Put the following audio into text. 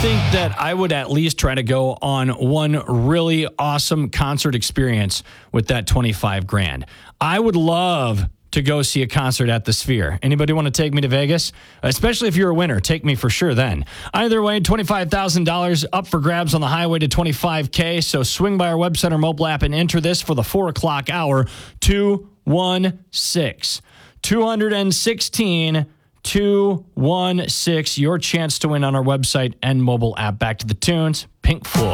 think that I would at least try to go on one really awesome concert experience with that 25 grand. I would love to go see a concert at the Sphere. Anybody want to take me to Vegas? Especially if you're a winner, take me for sure then. Either way, $25,000 up for grabs on the highway to 25K. So swing by our website or mobile app and enter this for the 4 o'clock hour. 216 216 216, your chance to win on our website and mobile app. Back to the tunes, Pink Floyd.